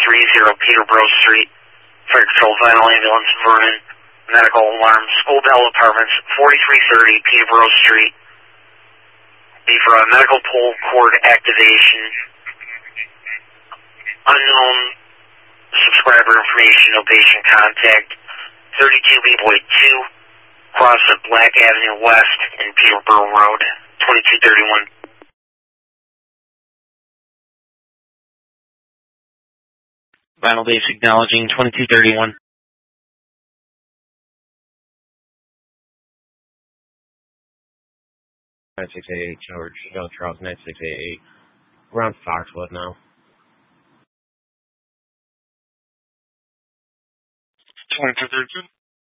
Peterborough Street. Fire Control Vinyl Ambulance, Vernon. Medical alarm, School Bell Apartments, 4330 Peterborough Street. Be for a medical pole cord activation. Unknown subscriber information, no patient contact. 32B-Boy 2, cross of Black Avenue West in Peterborough Road, 2231. Vinyl Base acknowledging 2231. 9688, Charles 9688. We're on Foxwood now. 2232.